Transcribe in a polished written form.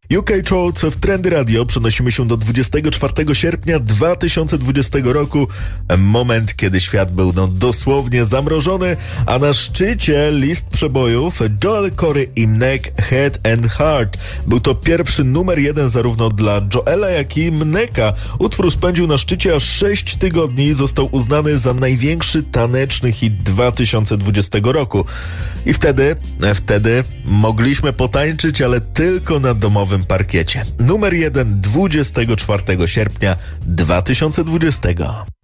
UK Charts w Trendy Radio. Przenosimy się do 24 sierpnia 2020 roku. Moment, kiedy świat był dosłownie zamrożony, a na szczycie list przebojów Joel Corey i Mnek Head and Heart. Był to pierwszy numer 1 zarówno dla Joela, jak i Mneka. Utwór spędził na szczycie aż 6 tygodni i został uznany za największy taneczny hit 2020 roku. I wtedy mogliśmy potańczyć, ale tylko na domowym parkiecie. Numer 1 24 sierpnia 2020.